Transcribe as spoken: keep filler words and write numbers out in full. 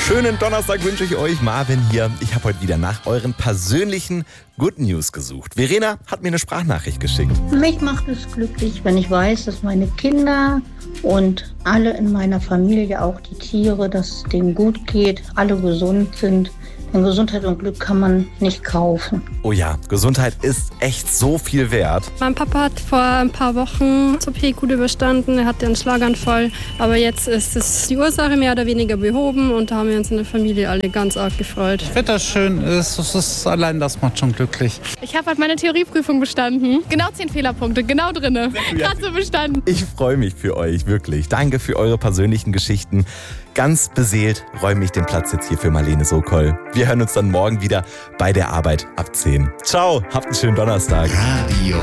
Schönen Donnerstag wünsche ich euch. Marvin hier. Ich habe heute wieder nach euren persönlichen Good News gesucht. Verena hat mir eine Sprachnachricht geschickt. Mich macht es glücklich, wenn ich weiß, dass meine Kinder und alle in meiner Familie, auch die Tiere, dass es denen gut geht, alle gesund sind. Denn Gesundheit und Glück kann man nicht kaufen. Oh ja, Gesundheit ist echt so viel wert. Mein Papa hat vor ein paar Wochen das O P gut überstanden. Er hatte einen Schlaganfall. Aber jetzt ist es die Ursache mehr oder weniger behoben. Und da haben wir uns in der Familie alle ganz arg gefreut. Wetter schön ist, es ist allein das macht schon glücklich. Ich habe halt meine Theorieprüfung bestanden. Genau zehn Fehlerpunkte, genau drinne. Gerade so bestanden. Ich freue mich für euch, wirklich. Danke für eure persönlichen Geschichten. Ganz beseelt räume ich den Platz jetzt hier für Marlene Sokol. Wir hören uns dann morgen wieder bei der Arbeit ab zehn. Ciao, habt einen schönen Donnerstag. Radio